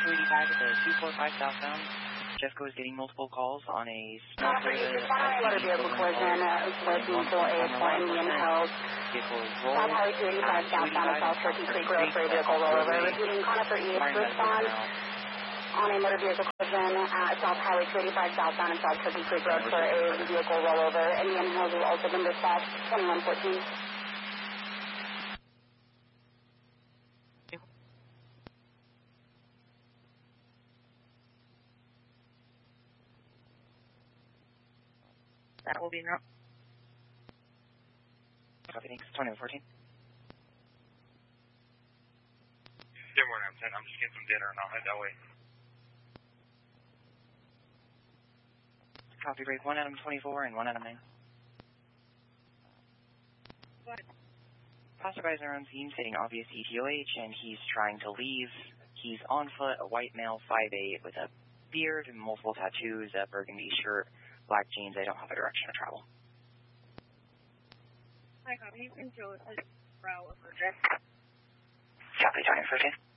285 at the 245 southbound. Jeffco is getting multiple calls on a small Toyota motor vehicle collision working for a Indian Hills. South Highway 285 southbound of South Turkey Creek Road for a vehicle rollover. Repeating Conifer East response on a motor vehicle collision at South Highway 285 southbound of South Turkey Creek Road for a vehicle rollover. Indian Hills will also been dispatched 2114. That will be in route. Copy, thanks. 2114. Yeah, morning, I'm 10. I'm just getting some dinner and I'll head that way. Copy, break 1 Adam 24 and 1 Adam 9. What? Passerby is on scene stating obvious ETOH and he's trying to leave. He's on foot, a white male, 5'8", with a beard and multiple tattoos, a burgundy shirt, black jeans. I don't have a direction of travel. Hi, copy. Control is route over Jeff. Copy, 2114.